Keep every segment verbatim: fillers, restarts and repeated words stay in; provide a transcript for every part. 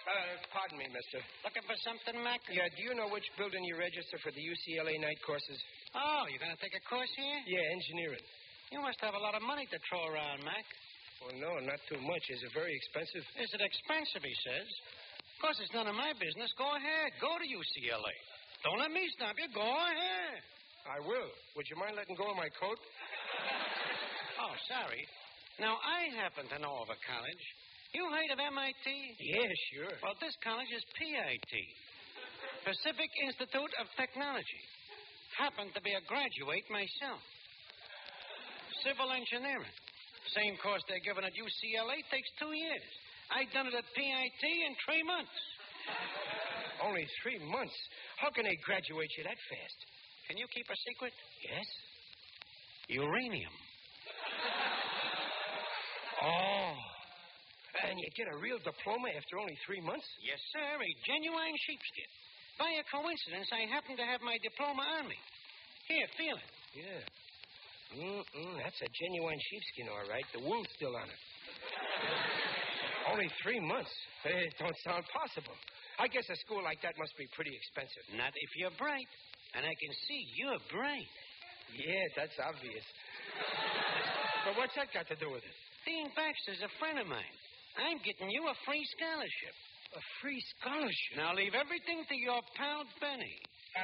Uh, pardon me, mister. Looking for something, Mac? Yeah, do you know which building you register for the U C L A night courses? Oh, you going to take a course here? Yeah, engineering. You must have a lot of money to throw around, Mac. Well, no, not too much. Is it very expensive? Is it expensive, he says. Of course, it's none of my business. Go ahead. Go to U C L A. Don't let me stop you. Go ahead. I will. Would you mind letting go of my coat? Oh, sorry. Now, I happen to know of a college. You heard of M I T? Yeah, sure. Well, this college is P I T. Pacific Institute of Technology. Happen to be a graduate myself. Civil engineering. Same course they're giving at U C L A takes two years. I done it at P I T in three months. Only three months? How can they graduate you that fast? Can you keep a secret? Yes. Uranium. Oh. And you get a real diploma after only three months? Yes, sir. A genuine sheepskin. By a coincidence, I happen to have my diploma on me. Here, feel it. Yeah. Mm-mm, that's a genuine sheepskin, all right. The wool's still on it. Only three months. It don't sound possible. I guess a school like that must be pretty expensive. Not if you're bright. And I can see you're bright. Yeah, that's obvious. But what's that got to do with it? Dean Baxter's a friend of mine. I'm getting you a free scholarship. A free scholarship? Now leave everything to your pal Benny.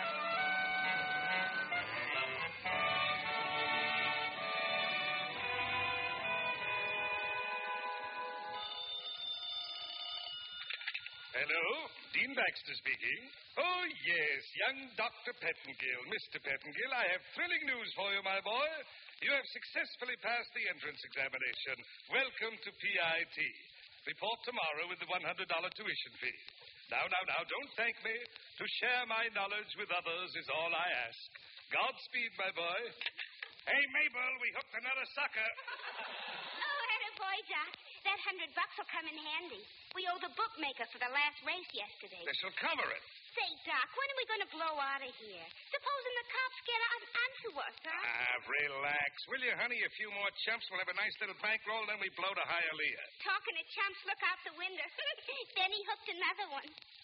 Hello, Dean Baxter speaking. Oh, yes, young Doctor Pettingill. Mister Pettingill, I have thrilling news for you, my boy. You have successfully passed the entrance examination. Welcome to P I T. Report tomorrow with the one hundred dollars tuition fee. Now, now, now, don't thank me. To share my knowledge with others is all I ask. Godspeed, my boy. Hey, Mabel, we hooked another sucker. Oh, attaboy, Doc. That hundred bucks will come in handy. We owe the bookmaker for the last race yesterday. This'll cover it. Say, Doc, when are we going to blow out of here? Supposing the cops get on onto us, huh? Ah, relax. Will you, honey? A few more chumps. We'll have a nice little bankroll, then we blow to Hialeah. Talking to chumps, look out the window. Then he hooked another one.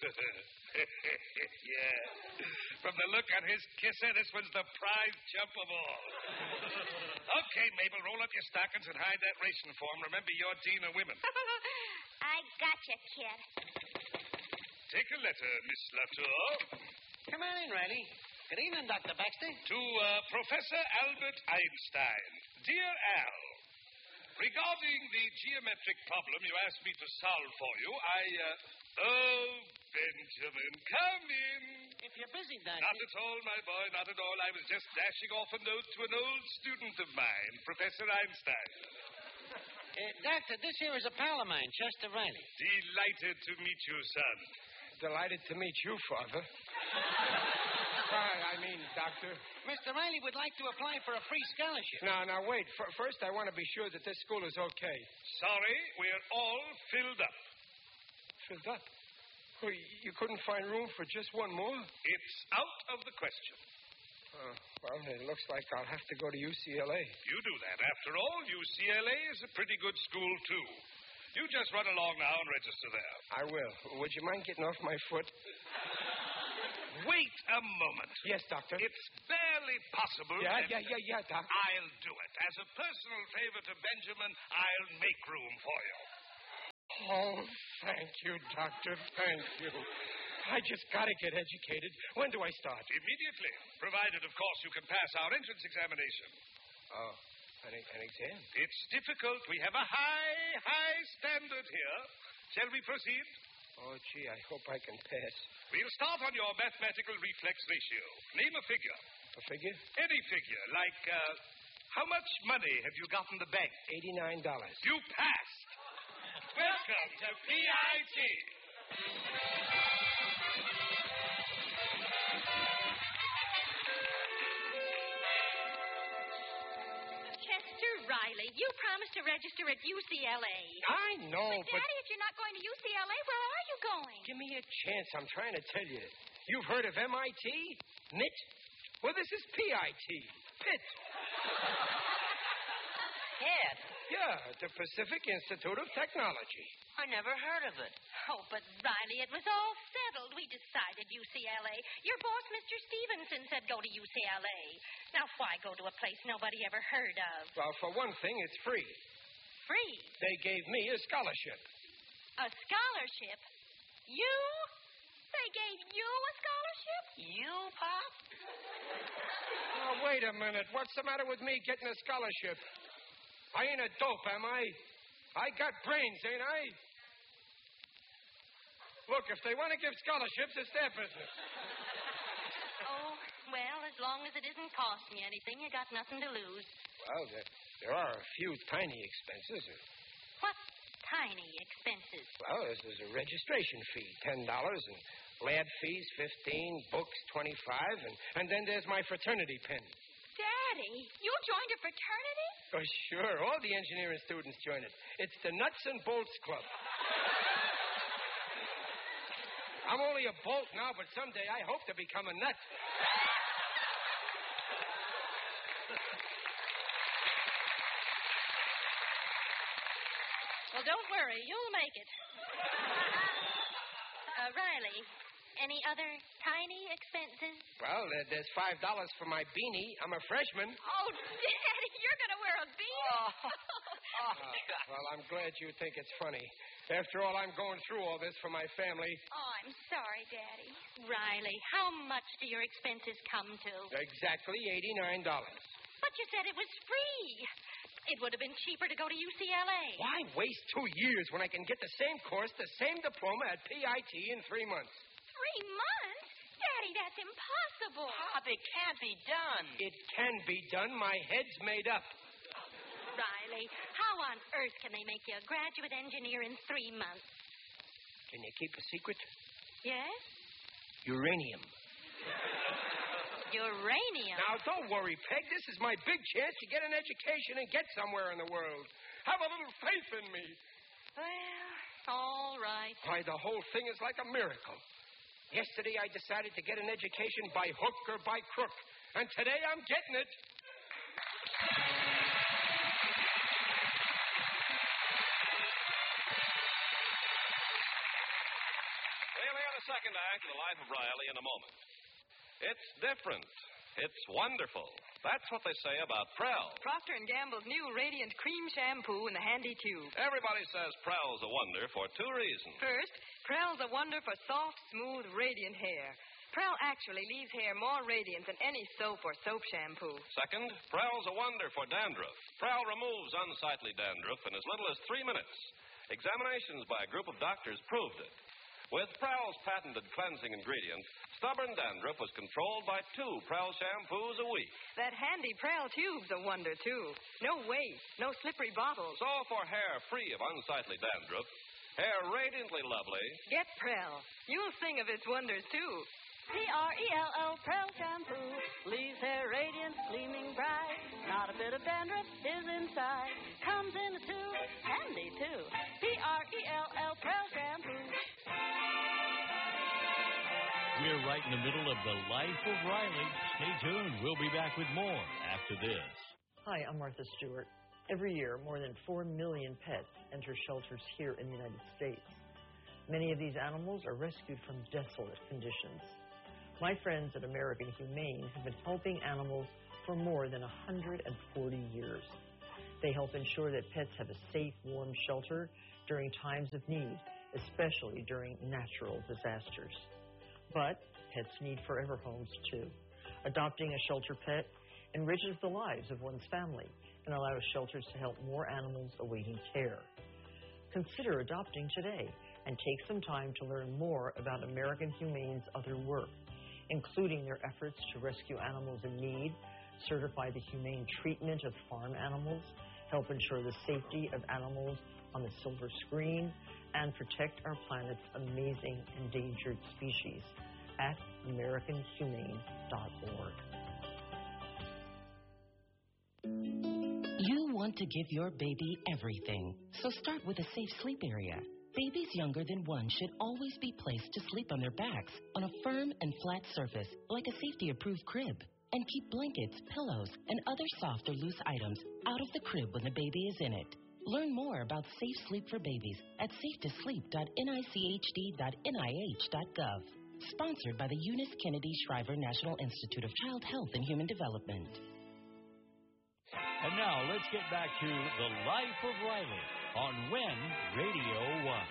Yeah. From the look on his kisser, this one's the prize chump of all. Okay, Mabel, roll up your stockings and hide that racing form. Remember, you're dean of women. I gotcha, kid. Take a letter, Miss Latour. Come on in, Riley. Good evening, Doctor Baxter. To uh, Professor Albert Einstein. Dear Al, regarding the geometric problem you asked me to solve for you, I, uh... Oh, Benjamin, come in. If you're busy, Doctor... Not at all, my boy, not at all. I was just dashing off a note to an old student of mine, Professor Einstein. Uh, doctor, this here is a pal of mine, Chester Riley. Delighted to meet you, son. Delighted to meet you, Father. I, I mean, Doctor. Mister Riley would like to apply for a free scholarship. Now, now, wait. F- first, I want to be sure that this school is okay. Sorry, we're all filled up. Filled up? Oh, you couldn't find room for just one more? It's out of the question. Uh, well, it looks like I'll have to go to U C L A. You do that. After all, U C L A is a pretty good school, too. You just run along now and register there. I will. Would you mind getting off my foot? Wait a moment. Yes, Doctor. It's barely possible. Yeah, that... yeah, yeah, yeah, Doc. I'll do it. As a personal favor to Benjamin, I'll make room for you. Oh, thank you, Doctor. Thank you. I just got to get educated. When do I start? Immediately. Provided, of course, you can pass our entrance examination. Oh, an, an exam? It's difficult. We have a high, high standard here. Shall we proceed? Oh, gee, I hope I can pass. We'll start on your mathematical reflex ratio. Name a figure. A figure? Any figure. Like, uh, how much money have you got in the bank? eighty-nine dollars. You passed. Welcome to P I T. Chester Riley, you promised to register at U C L A. I know, but... but... Daddy, if you're not going to U C L A, where are you going? Give me a chance. I'm trying to tell you. You've heard of M I T? M I T? Well, this is P I T. Pitt. Kid, Yeah, at the Pacific Institute of Technology. I never heard of it. Oh, but Riley, it was all settled. We decided U C L A. Your boss, Mister Stevenson, said go to U C L A. Now, why go to a place nobody ever heard of? Well, for one thing, it's free. Free? They gave me a scholarship. A scholarship? You? They gave you a scholarship? You, Pop? Oh, wait a minute. What's the matter with me getting a scholarship? I ain't a dope, am I? I got brains, ain't I? Look, if they want to give scholarships, it's their business. Oh, well, as long as it isn't costing you anything, you got nothing to lose. Well, there, there are a few tiny expenses. What tiny expenses? Well, there's, there's a registration fee, ten dollars, and lab fees, fifteen, books, twenty-five, and, and then there's my fraternity pin. Daddy, you joined a fraternity? Oh, sure. All the engineering students join it. It's the Nuts and Bolts Club. I'm only a bolt now, but someday I hope to become a nut. Well, don't worry. You'll make it. Uh, Riley, any other tiny expenses? Well, there, there's five dollars for my beanie. I'm a freshman. Oh, Daddy, you're going to wear a beanie? Oh. Uh, well, I'm glad you think it's funny. After all, I'm going through all this for my family. Oh, I'm sorry, Daddy. Riley, how much do your expenses come to? Exactly eighty-nine dollars. But you said it was free. It would have been cheaper to go to U C L A. Why waste two years when I can get the same course, the same diploma at P I T in three months? Three months? Daddy, that's impossible. Pop, it can't be done. It can be done. My head's made up. Riley, how on earth can they make you a graduate engineer in three months? Can you keep a secret? Yes? Uranium. Uranium? Now, don't worry, Peg. This is my big chance to get an education and get somewhere in the world. Have a little faith in me. Well, all right. Why, the whole thing is like a miracle. Yesterday, I decided to get an education by hook or by crook. And today, I'm getting it. We'll hear the second act of the life of Riley in a moment. It's different. It's wonderful. That's what they say about Prell. Procter and Gamble's new Radiant Cream Shampoo in the handy tube. Everybody says Prell's a wonder for two reasons. First, Prell's a wonder for soft, smooth, radiant hair. Prell actually leaves hair more radiant than any soap or soap shampoo. Second, Prell's a wonder for dandruff. Prell removes unsightly dandruff in as little as three minutes. Examinations by a group of doctors proved it. With Prell's patented cleansing ingredient, stubborn dandruff was controlled by two Prell shampoos a week. That handy Prell tube's a wonder, too. No waste, no slippery bottles. So for hair free of unsightly dandruff, hair radiantly lovely, get Prell. You'll sing of its wonders, too. P R E L L, Prell Shampoo. Leaves hair radiant, gleaming bright. Not a bit of dandruff is inside. Comes in a tube, handy too. P R E L L, Prell Shampoo. We're right in the middle of the life of Riley. Stay tuned. We'll be back with more after this. Hi, I'm Martha Stewart. Every year, more than four million pets enter shelters here in the United States. Many of these animals are rescued from desolate conditions. My friends at American Humane have been helping animals for more than one hundred forty years. They help ensure that pets have a safe, warm shelter during times of need, especially during natural disasters. But pets need forever homes, too. Adopting a shelter pet enriches the lives of one's family and allows shelters to help more animals awaiting care. Consider adopting today and take some time to learn more about American Humane's other work, including their efforts to rescue animals in need, certify the humane treatment of farm animals, help ensure the safety of animals on the silver screen, and protect our planet's amazing endangered species at american humane dot org. You want to give your baby everything, so start with a safe sleep area. Babies younger than one should always be placed to sleep on their backs on a firm and flat surface, like a safety-approved crib. And keep blankets, pillows, and other soft or loose items out of the crib when the baby is in it. Learn more about Safe Sleep for Babies at safe to sleep dot N I C H D dot N I H dot gov. Sponsored by the Eunice Kennedy Shriver National Institute of Child Health and Human Development. And now let's get back to The Life of Riley on When Radio One.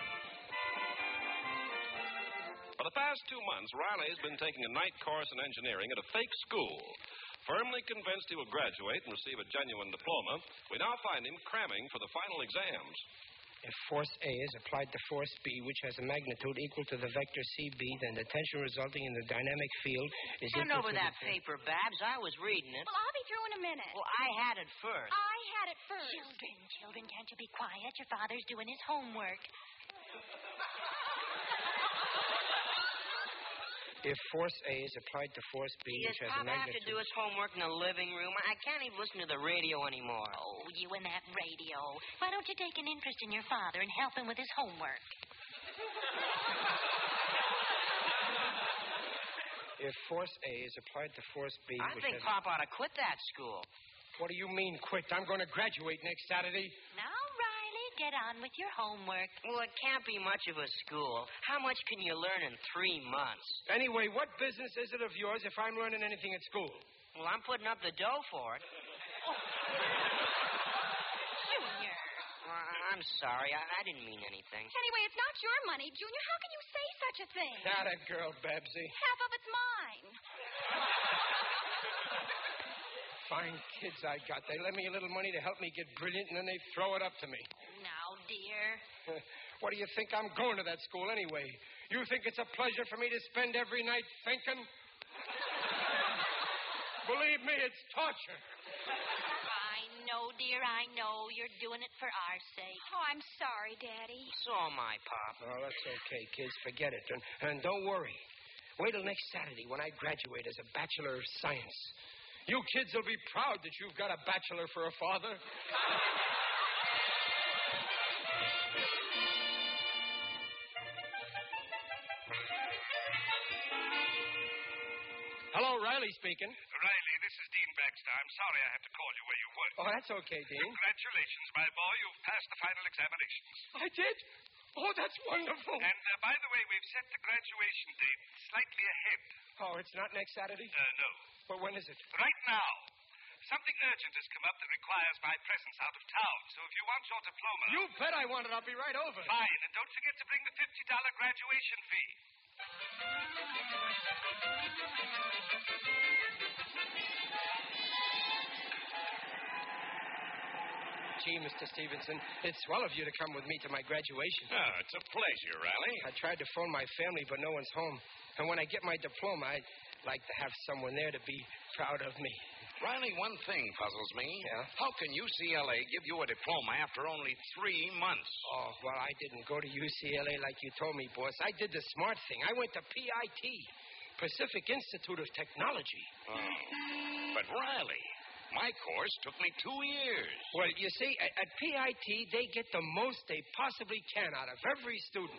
For the past two months, Riley has been taking a night course in engineering at a fake school. Firmly convinced he will graduate and receive a genuine diploma, we now find him cramming for the final exams. If force A is applied to force B, which has a magnitude equal to the vector C B, then the tension resulting in the dynamic field is Turn equal over to that the... paper, Babs. I was reading it. Well, I'll be through in a minute. Well, I had it first. I had it first. Children, children, can't you be quiet? Your father's doing his homework. If force A is applied to force B, Does which has Papa a have magnitude... to do his homework in the living room? I can't even listen to the radio anymore. Oh, you and that radio. Why don't you take an interest in your father and help him with his homework? If force A is applied to force B, I which think has... Papa ought to quit that school. What do you mean, quit? I'm going to graduate next Saturday. Now, Riley, get on with your homework. Well, it can't be much of a school. How much can you learn in three months? Anyway, what business is it of yours if I'm learning anything at school? Well, I'm putting up the dough for it. Junior. Well, I'm sorry. I, I didn't mean anything. Anyway, it's not your money, Junior. How can you say such a thing? Not a girl, Babsy. Half of it's mine. Fine kids I got. They lend me a little money to help me get brilliant, and then they throw it up to me. Now, dear. What do you think I'm going to that school anyway? You think it's a pleasure for me to spend every night thinking? Believe me, it's torture. I know, dear, I know. You're doing it for our sake. Oh, I'm sorry, Daddy. So am I, Pop. Oh, that's okay, kids. Forget it. And, and don't worry. Wait till next Saturday when I graduate as a Bachelor of Science. You kids will be proud that you've got a bachelor for a father. Hello, Riley speaking. Riley, this is Dean Baxter. I'm sorry I had to call you where you were. Oh, that's okay, Dean. Congratulations, my boy. You've passed the final examinations. I did? Oh, that's wonderful. And, uh, by the way, we've set the graduation date slightly ahead. Oh, it's not next Saturday? Uh, no. But when is it? Right now. Something urgent has come up that requires my presence out of town. So if you want your diploma... You bet I want it. I'll be right over. Fine. And don't forget to bring the fifty dollars graduation fee. Gee, Mister Stevenson, it's swell of you to come with me to my graduation. Oh, it's a pleasure, Riley. I tried to phone my family, but no one's home. And when I get my diploma, I'd like to have someone there to be proud of me. Riley, one thing puzzles me. Yeah? How can U C L A give you a diploma after only three months? Oh, well, I didn't go to U C L A like you told me, boss. I did the smart thing. I went to P I T, Pacific Institute of Technology. Oh. But, Riley, my course took me two years. Well, you see, at, at P I T, they get the most they possibly can out of every student.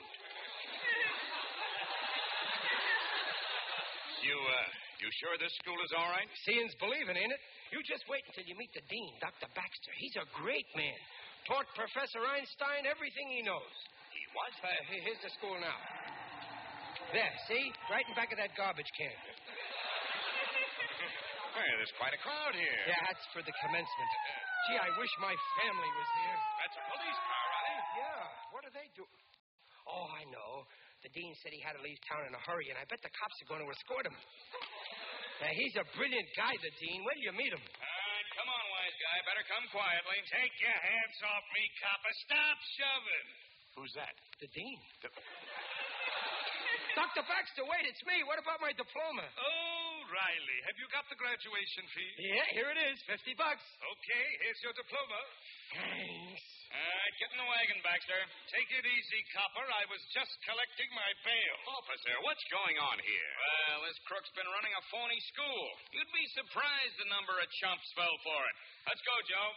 You, uh, you sure this school is all right? Seeing's believing, ain't it? You just wait until you meet the dean, Doctor Baxter. He's a great man. Taught Professor Einstein everything he knows. He was? Uh, here's the school now. There, see? Right in back of that garbage can. Hey, there's quite a crowd here. Yeah, that's for the commencement. Gee, I wish my family was here. That's a police car, Riley. Yeah. What do they do? Oh, I know. The dean said he had to leave town in a hurry, and I bet the cops are going to escort him. Now, he's a brilliant guy, the dean. Where do you meet him? All right, come on, wise guy. Better come quietly. Take your hands off me, copper. Stop shoving. Who's that? The dean. The... Doctor Baxter, wait, it's me. What about my diploma? Oh, Riley, have you got the graduation fee? Yeah, here it is, fifty bucks. Okay, here's your diploma. Thanks. All right, get in the wagon, Baxter. Take it easy, copper. I was just collecting my bail. Officer, what's going on here? Well, this crook's been running a phony school. You'd be surprised the number of chumps fell for it. Let's go, Joe.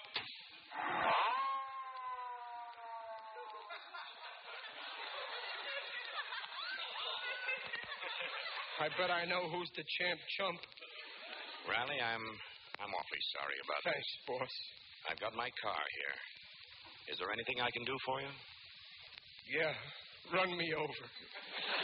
I bet I know who's the champ chump. Riley, I'm I'm awfully sorry about this. Thanks, boss. I've got my car here. Is there anything I can do for you? Yeah, run me over.